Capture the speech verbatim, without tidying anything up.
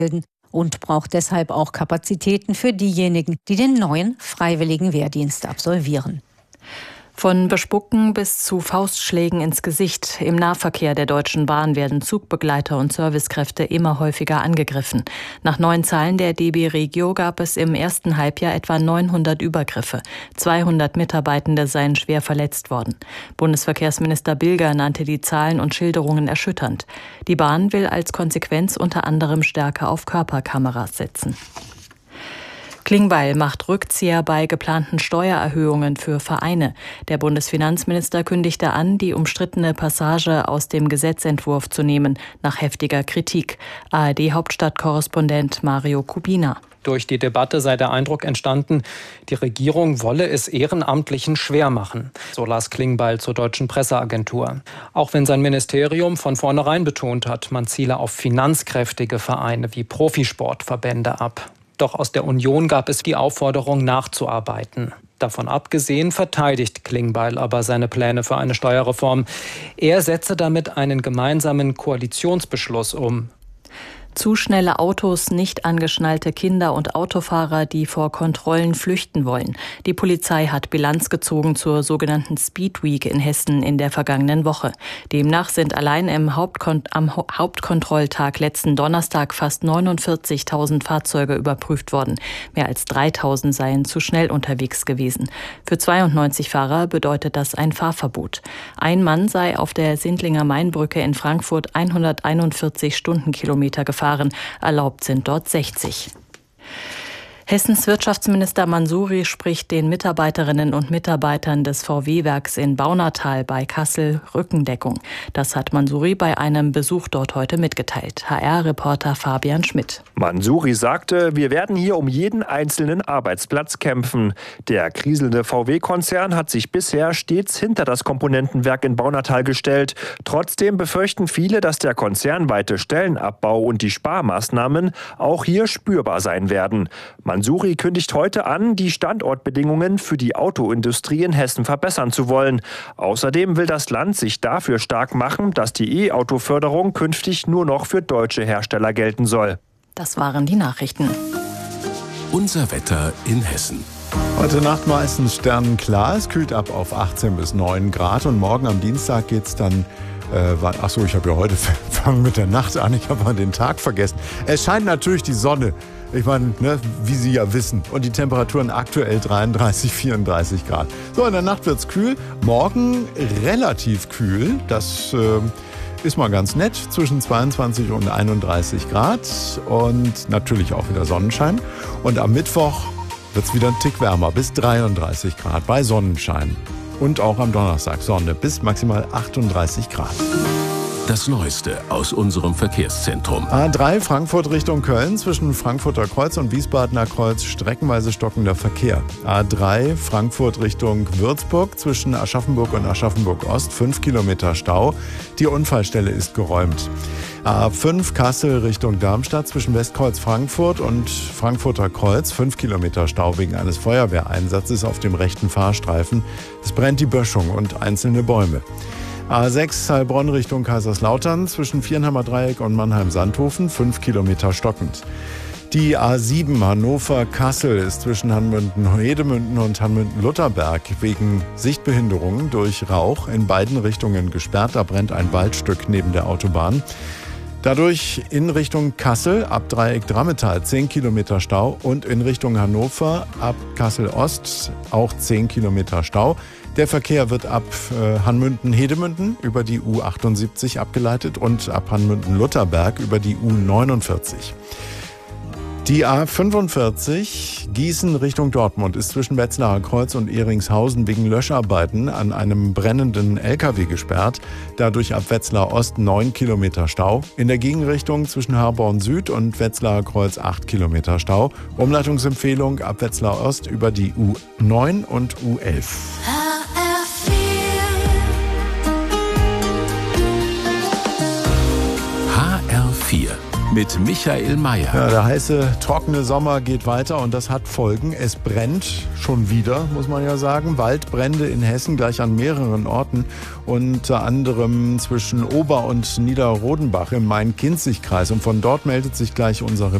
und braucht deshalb auch Kapazitäten für diejenigen, die den neuen freiwilligen Wehrdienst absolvieren. Von Bespucken bis zu Faustschlägen ins Gesicht. Im Nahverkehr der Deutschen Bahn werden Zugbegleiter und Servicekräfte immer häufiger angegriffen. Nach neuen Zahlen der D B Regio gab es im ersten Halbjahr etwa neunhundert Übergriffe. zweihundert Mitarbeitende seien schwer verletzt worden. Bundesverkehrsminister Bilger nannte die Zahlen und Schilderungen erschütternd. Die Bahn will als Konsequenz unter anderem stärker auf Körperkameras setzen. Klingbeil macht Rückzieher bei geplanten Steuererhöhungen für Vereine. Der Bundesfinanzminister kündigte an, die umstrittene Passage aus dem Gesetzentwurf zu nehmen, nach heftiger Kritik. A R D-Hauptstadtkorrespondent Mario Kubina. Durch die Debatte sei der Eindruck entstanden, die Regierung wolle es Ehrenamtlichen schwer machen. So las Klingbeil zur Deutschen Presseagentur. Auch wenn sein Ministerium von vornherein betont hat, man ziele auf finanzkräftige Vereine wie Profisportverbände ab. Doch aus der Union gab es die Aufforderung, nachzuarbeiten. Davon abgesehen verteidigt Klingbeil aber seine Pläne für eine Steuerreform. Er setze damit einen gemeinsamen Koalitionsbeschluss um. Zu schnelle Autos, nicht angeschnallte Kinder und Autofahrer, die vor Kontrollen flüchten wollen. Die Polizei hat Bilanz gezogen zur sogenannten Speed Week in Hessen in der vergangenen Woche. Demnach sind allein im Hauptkon- am Hauptkontrolltag letzten Donnerstag fast neunundvierzigtausend Fahrzeuge überprüft worden. Mehr als dreitausend seien zu schnell unterwegs gewesen. Für zweiundneunzig Fahrer bedeutet das ein Fahrverbot. Ein Mann sei auf der Sindlinger Mainbrücke in Frankfurt hunderteinundvierzig Stundenkilometer gefahren. Erlaubt sind dort sechzig. Hessens Wirtschaftsminister Mansouri spricht den Mitarbeiterinnen und Mitarbeitern des V W-Werks in Baunatal bei Kassel Rückendeckung. Das hat Mansouri bei einem Besuch dort heute mitgeteilt. H R-Reporter Fabian Schmidt. Mansouri sagte, wir werden hier um jeden einzelnen Arbeitsplatz kämpfen. Der kriselnde V W-Konzern hat sich bisher stets hinter das Komponentenwerk in Baunatal gestellt. Trotzdem befürchten viele, dass der konzernweite Stellenabbau und die Sparmaßnahmen auch hier spürbar sein werden. Mansouri kündigt heute an, die Standortbedingungen für die Autoindustrie in Hessen verbessern zu wollen. Außerdem will das Land sich dafür stark machen, dass die E-Auto-Förderung künftig nur noch für deutsche Hersteller gelten soll. Das waren die Nachrichten. Unser Wetter in Hessen. Heute Nacht meistens sternenklar. Es kühlt ab auf achtzehn bis neun Grad. Und morgen am Dienstag geht es dann... Äh, Achso, ich habe ja heute fangen mit der Nacht an. Ich habe mal den Tag vergessen. Es scheint natürlich die Sonne. Ich meine, ne, wie Sie ja wissen. Und die Temperaturen aktuell dreiunddreißig, vierunddreißig Grad. So, in der Nacht wird's kühl. Morgen relativ kühl. Das äh, ist mal ganz nett. Zwischen zweiundzwanzig und einunddreißig Grad. Und natürlich auch wieder Sonnenschein. Und am Mittwoch wird's wieder ein Tick wärmer. Bis dreiunddreißig Grad bei Sonnenschein. Und auch am Donnerstag Sonne bis maximal achtunddreißig Grad. Das Neueste aus unserem Verkehrszentrum. A drei Frankfurt Richtung Köln, zwischen Frankfurter Kreuz und Wiesbadener Kreuz streckenweise stockender Verkehr. A drei Frankfurt Richtung Würzburg, zwischen Aschaffenburg und Aschaffenburg Ost, fünf Kilometer Stau. Die Unfallstelle ist geräumt. A fünf Kassel Richtung Darmstadt, zwischen Westkreuz Frankfurt und Frankfurter Kreuz, fünf Kilometer Stau wegen eines Feuerwehreinsatzes auf dem rechten Fahrstreifen. Es brennt die Böschung und einzelne Bäume. A sechs Heilbronn Richtung Kaiserslautern, zwischen Viernheimer Dreieck und Mannheim-Sandhofen, fünf Kilometer stockend. Die A sieben Hannover-Kassel ist zwischen Hanmünden-Hedemünden und Hanmünden-Lutherberg wegen Sichtbehinderungen durch Rauch in beiden Richtungen gesperrt. Da brennt ein Waldstück neben der Autobahn. Dadurch in Richtung Kassel ab Dreieck Drammetal zehn Kilometer Stau und in Richtung Hannover ab Kassel-Ost auch zehn Kilometer Stau. Der Verkehr wird ab äh, Hanmünden-Hedemünden über die U achtundsiebzig abgeleitet und ab Hanmünden-Lutherberg über die U neunundvierzig. Die A fünfundvierzig Gießen Richtung Dortmund ist zwischen Wetzlarer Kreuz und Ehringshausen wegen Löscharbeiten an einem brennenden L K W gesperrt. Dadurch ab Wetzlar Ost neun Kilometer Stau. In der Gegenrichtung zwischen Herborn Süd und Wetzlarer Kreuz acht Kilometer Stau. Umleitungsempfehlung ab Wetzlar Ost über die U neun und U elf. H R vier. mit Michael Mayer. Ja, der heiße, trockene Sommer geht weiter und das hat Folgen. Es brennt schon wieder, muss man ja sagen. Waldbrände in Hessen gleich an mehreren Orten, unter anderem zwischen Ober- und Niederrodenbach im Main-Kinzig-Kreis. Und von dort meldet sich gleich unsere